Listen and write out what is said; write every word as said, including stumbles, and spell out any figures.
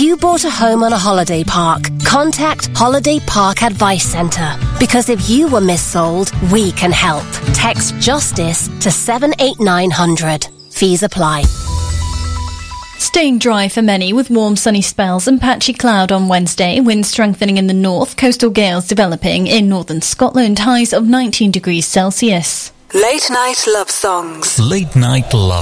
you bought a home on a holiday park, contact Holiday Park Advice Centre. Because if you were missold, we can help. Text JUSTICE to seven eight nine hundred. Fees apply. Staying dry for many with warm sunny spells and patchy cloud on Wednesday. Winds strengthening in the north, coastal gales developing in northern Scotland, highs of nineteen degrees Celsius. Late night love songs. Late night love